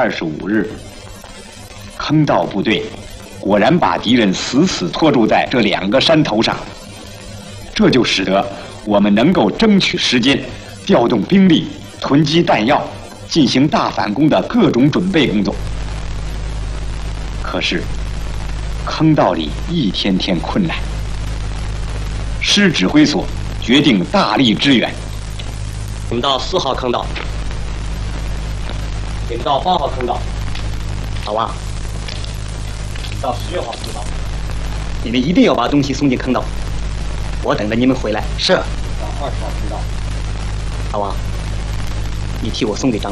25日，坑道部队果然把敌人死死拖住在这2个山头上，这就使得我们能够争取时间，调动兵力，囤积弹药，进行大反攻的各种准备工作。可是，坑道里一天天困难，师指挥所决定大力支援。 你们到4号坑道，你们到8号坑道，好吧？到16号坑道，你们一定要把东西送进坑道，我等着你们回来。是。到20号坑道，好吧？你替我送给张。